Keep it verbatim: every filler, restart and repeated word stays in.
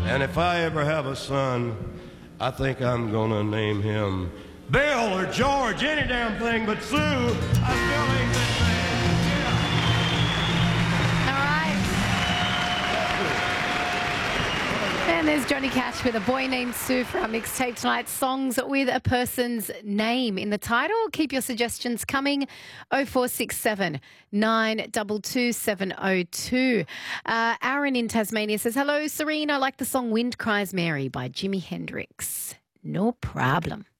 And if I ever have a son, I think I'm gonna name him Bill or George, any damn thing but Sue. I still ain't that All right. And there's Johnny Cash with A Boy Named Sue for our mixtape tonight. Songs with a person's name in the title. Keep your suggestions coming. oh four six seven, nine two two, seven oh two. Uh, Aaron in Tasmania says, hello, Serene. I like the song Wind Cries Mary by Jimi Hendrix. No problem.